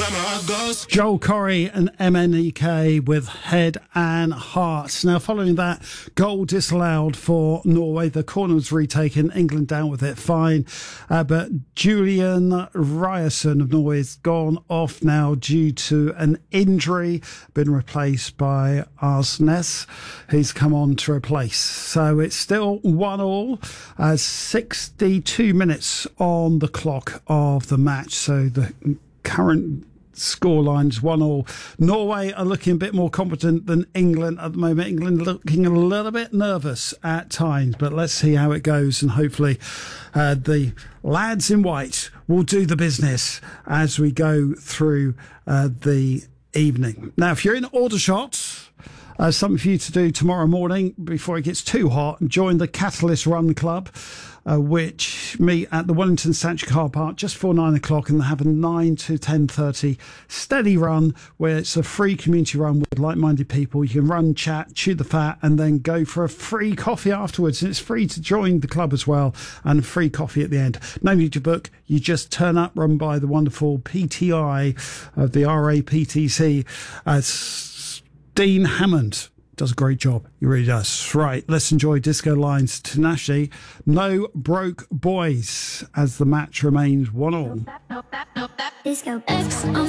Joel Corry and MNEK with Head and Heart. Now, following that, goal disallowed for Norway. The corner was retaken. England down with it, fine. But Julian Ryerson of Norway has gone off now due to an injury, been replaced by Arsnes, who's come on to replace. So it's still 1-1, 62 minutes on the clock of the match. So the current scoreline's 1-1. Norway are looking a bit more competent than England at the moment. England looking a little bit nervous at times, but let's see how it goes, and hopefully the lads in white will do the business as we go through the evening. Now, if you're in Aldershot, something for you to do tomorrow morning before it gets too hot, join the Catalyst Run Club, which meet at the Wellington Sanctuary Car Park just before 9 o'clock, and they have a 9 to 10:30 steady run where it's a free community run with like-minded people. You can run, chat, chew the fat, and then go for a free coffee afterwards. And it's free to join the club as well, and free coffee at the end. No need to book. You just turn up, run by the wonderful PTI of the RAPTC. Dean Hammond does a great job. He really does. Right, let's enjoy Disco Lines Tenacious. No Broke Boys as the match remains 1-1. Disco X on